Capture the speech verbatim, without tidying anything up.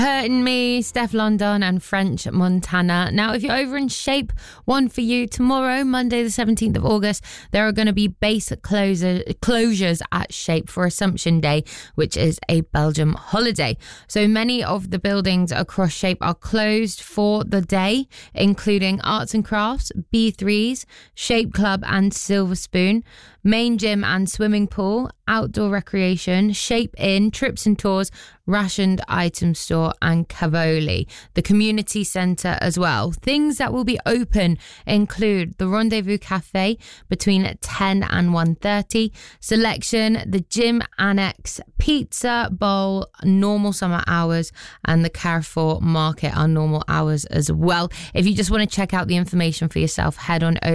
Hurting Me, Steph London and French Montana. Now, if you're over in Shape, one for you. Tomorrow, Monday the seventeenth of August, there are going to be base closure, closures at Shape for Assumption Day, which is a Belgium holiday. So many of the buildings across Shape are closed for the day, including Arts and Crafts, B threes, Shape Club and Silver Spoon, Main Gym and Swimming Pool, Outdoor Recreation, Shape Inn, Trips and Tours, Rationed Item Store and Cavoli. The community centre as well. Things that will be open include the Rendezvous Cafe between ten and one thirty, Selection, the Gym Annex, Pizza Bowl, normal summer hours, and the Carrefour Market are normal hours as well. If you just want to check out the information for yourself, head on over